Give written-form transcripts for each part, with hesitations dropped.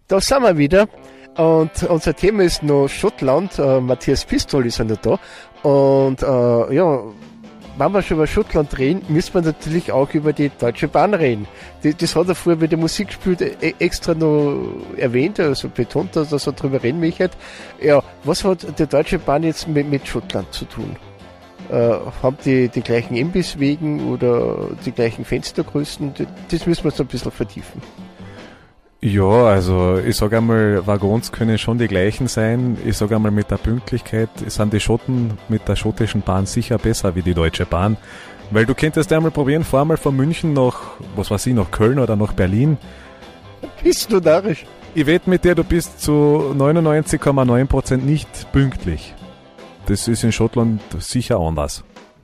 Da sind wir wieder und unser Thema ist noch Schottland. Matthias Pistol ist ja noch da. Und wenn wir schon über Schottland reden, müssen wir natürlich auch über die Deutsche Bahn reden. Das hat er vorher bei der Musik gespielt extra noch erwähnt, also betont, dass er darüber reden möchte. Ja, was hat die Deutsche Bahn jetzt mit Schottland zu tun? Haben die gleichen Imbisswegen oder die gleichen Fenstergrößen? Das müssen wir so ein bisschen vertiefen. Ja, also ich sage einmal, Waggons können schon die gleichen sein. Ich sage einmal, mit der Pünktlichkeit sind die Schotten mit der schottischen Bahn sicher besser wie die Deutsche Bahn. Weil du könntest einmal probieren, fahr mal von München nach, was weiß ich, nach Köln oder nach Berlin. Bist du narrisch? Ich wette mit dir, du bist zu 99,9% nicht pünktlich. Das ist in Schottland sicher anders.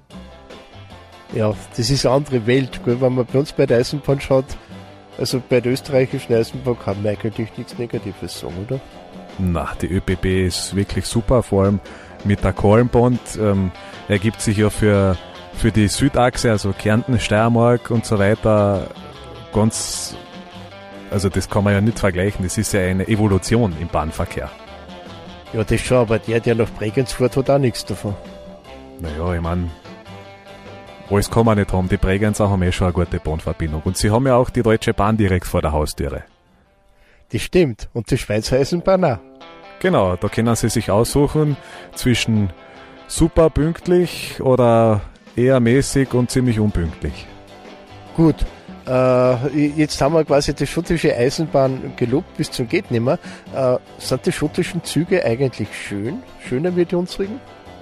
Ja, das ist eine andere Welt. Wenn man bei uns bei der Eisenbahn schaut, also bei der österreichischen Eisenbahn kann man eigentlich nichts Negatives sagen, oder? Na, die ÖBB ist wirklich super, vor allem mit der Cornbond. Ergibt sich ja für die Südachse, also Kärnten, Steiermark und so weiter, ganz, also das kann man ja nicht vergleichen, das ist ja eine Evolution im Bahnverkehr. Ja, das schon, aber der nach Bregenz fährt, hat auch nichts davon. Naja, ich meine, alles kann man nicht haben. Die Bregenzer haben schon eine gute Bahnverbindung. Und sie haben ja auch die Deutsche Bahn direkt vor der Haustüre. Das stimmt. Und die Schweizer Eisenbahn auch. Genau, da können sie sich aussuchen zwischen super pünktlich oder eher mäßig und ziemlich unpünktlich. Gut. Jetzt haben wir quasi die schottische Eisenbahn gelobt bis zum Gehtnimmer. Sind die schottischen Züge eigentlich schön? Schöner wie die unsrigen?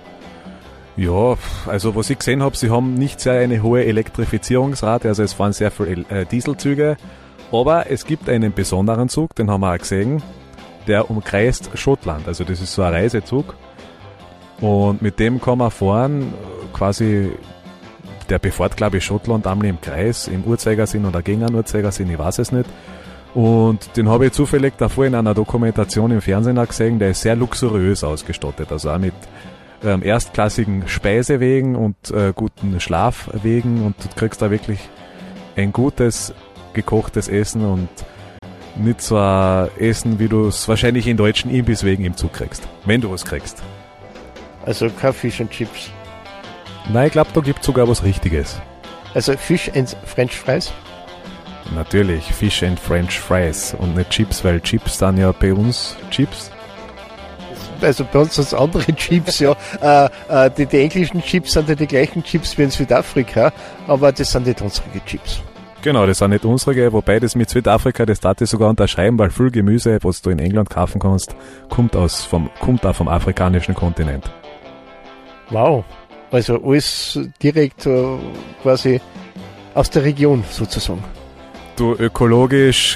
Ja, also was ich gesehen habe, sie haben nicht sehr eine hohe Elektrifizierungsrate, also es fahren sehr viele Dieselzüge, aber es gibt einen besonderen Zug, den haben wir auch gesehen, der umkreist Schottland, also das ist so ein Reisezug und mit dem kann man fahren, quasi, der befährt glaube ich Schottland einmal im Kreis, im Uhrzeigersinn oder gegen einen Uhrzeigersinn, ich weiß es nicht, und den habe ich zufällig davor in einer Dokumentation im Fernsehen auch gesehen, der ist sehr luxuriös ausgestattet, also auch mit erstklassigen Speisewegen und guten Schlafwegen und du kriegst da wirklich ein gutes gekochtes Essen und nicht so ein Essen, wie du es wahrscheinlich in deutschen Imbisswegen im Zug kriegst, wenn du was kriegst. Also kein Fish and Chips? Nein, ich glaube, da gibt es sogar was Richtiges. Also Fish and French Fries? Natürlich, Fish and French Fries und nicht Chips, weil Chips dann ja bei uns Chips. Also bei uns sind es andere Chips, ja. Die englischen Chips sind ja die gleichen Chips wie in Südafrika, aber das sind nicht unsere Chips. Genau, das sind nicht unsere, wobei das mit Südafrika, das darf ich sogar unterschreiben, weil viel Gemüse, was du in England kaufen kannst, kommt auch vom afrikanischen Kontinent. Wow, also alles direkt quasi aus der Region sozusagen. Du ökologisch,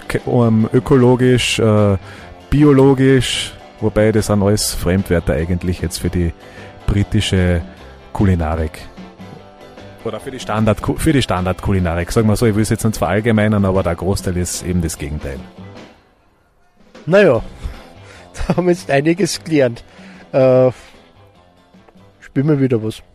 biologisch, wobei das sind alles Fremdwörter eigentlich jetzt für die britische Kulinarik. Oder für die Standardkulinarik. Sagen wir so, ich will es jetzt nicht verallgemeinern, aber der Großteil ist eben das Gegenteil. Naja, da haben wir jetzt einiges gelernt. Spielen wir wieder was.